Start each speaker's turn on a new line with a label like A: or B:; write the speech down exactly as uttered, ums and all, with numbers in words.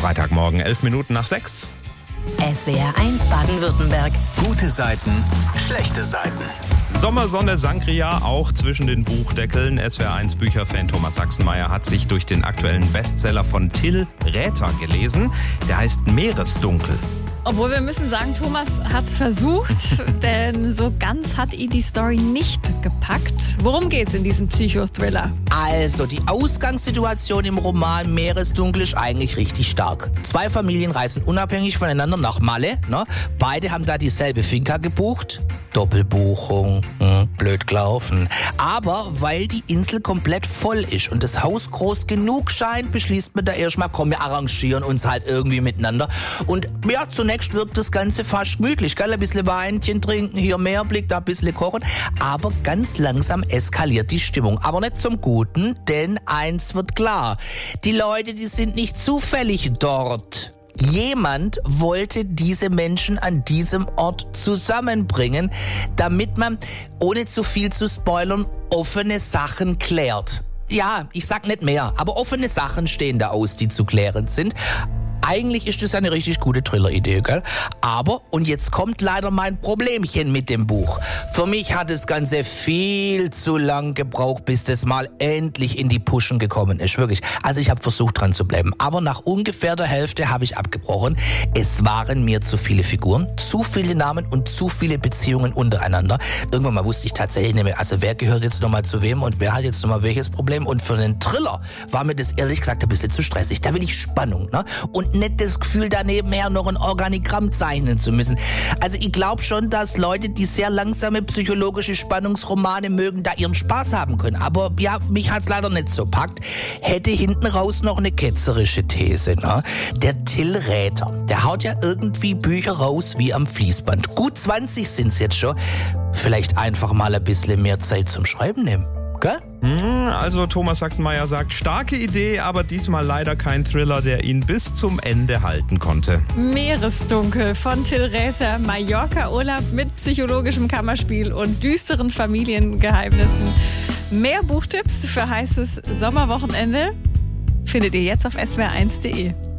A: Freitagmorgen, elf Minuten nach sechs.
B: S W R eins Baden-Württemberg.
C: Gute Seiten, schlechte Seiten.
A: Sommersonne Sangria auch zwischen den Buchdeckeln. S W R eins Bücherfan Thomas Sachsenmeier hat sich durch den aktuellen Bestseller von Till Räther gelesen. Der heißt Meeresdunkel.
D: Obwohl wir müssen sagen, Thomas hat's versucht, denn so ganz hat ihn die Story nicht gepackt. Worum geht's in diesem Psychothriller?
E: Also, die Ausgangssituation im Roman Meeresdunkel ist eigentlich richtig stark. Zwei Familien reisen unabhängig voneinander nach Malle. Ne? Beide haben da dieselbe Finca gebucht. Doppelbuchung, hm, blöd gelaufen. Aber weil die Insel komplett voll ist und das Haus groß genug scheint, beschließt man da erstmal, komm, wir arrangieren uns halt irgendwie miteinander. Und ja, zunächst wirkt das Ganze fast gemütlich, gell? Ein bisschen Weinchen trinken, hier Meerblick, da ein bisschen kochen. Aber ganz langsam eskaliert die Stimmung. Aber nicht zum Guten, denn eins wird klar. Die Leute, die sind nicht zufällig dort. Jemand wollte diese Menschen an diesem Ort zusammenbringen, damit man, ohne zu viel zu spoilern, offene Sachen klärt. Ja, ich sag nicht mehr, aber offene Sachen stehen da aus, die zu klären sind. Eigentlich ist das eine richtig gute Thriller-Idee, gell? Aber, und jetzt kommt leider mein Problemchen mit dem Buch. Für mich hat das Ganze viel zu lang gebraucht, bis das mal endlich in die Puschen gekommen ist, wirklich. Also ich habe versucht, dran zu bleiben. Aber nach ungefähr der Hälfte habe ich abgebrochen. Es waren mir zu viele Figuren, zu viele Namen und zu viele Beziehungen untereinander. Irgendwann mal wusste ich tatsächlich nicht mehr, also wer gehört jetzt nochmal zu wem und wer hat jetzt nochmal welches Problem. Und für einen Thriller war mir das ehrlich gesagt ein bisschen zu stressig. Da will ich Spannung, ne? Und nicht das Gefühl, da nebenher noch ein Organigramm zeichnen zu müssen. Also ich glaube schon, dass Leute, die sehr langsame psychologische Spannungsromane mögen, da ihren Spaß haben können. Aber ja, mich hat's leider nicht so packt. Hätte hinten raus noch eine ketzerische These, ne? Der Till Räther, der haut ja irgendwie Bücher raus wie am Fließband. Gut zwanzig sind's jetzt schon. Vielleicht einfach mal ein bisschen mehr Zeit zum Schreiben nehmen. Gell?
A: Also Thomas Sachsenmeier sagt, starke Idee, aber diesmal leider kein Thriller, der ihn bis zum Ende halten konnte.
D: Meeresdunkel von Till Räther, Mallorca-Urlaub mit psychologischem Kammerspiel und düsteren Familiengeheimnissen. Mehr Buchtipps für heißes Sommerwochenende findet ihr jetzt auf S W R eins punkt de.